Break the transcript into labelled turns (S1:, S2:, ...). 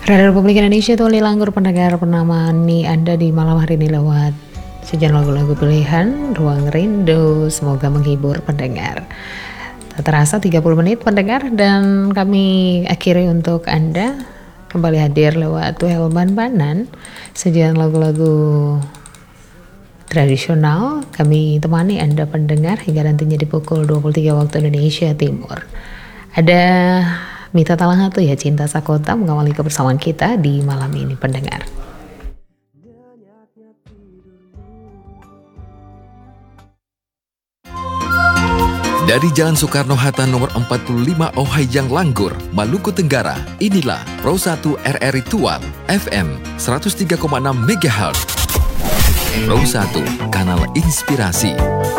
S1: Radio Republik Indonesia Tuli Langgur pendengar menemani Anda di malam hari ini lewat sejen lagu-lagu pilihan Ruang Rindu. Semoga menghibur pendengar. Tak terasa 30 menit pendengar dan kami akhiri untuk Anda kembali hadir lewat Helman Banan. Sejen lagu-lagu tradisional kami temani Anda pendengar hingga nantinya di pukul 23 waktu Indonesia Timur. Ada Mita Talangatu ya, Cinta Sakota mengawali kebersamaan kita di malam ini pendengar.
S2: Dari Jalan Soekarno-Hatta nomor 45 Ohayang Langgur, Maluku Tenggara, inilah Pro 1 RRI Tual FM 103,6 MHz. Pro 1, kanal inspirasi.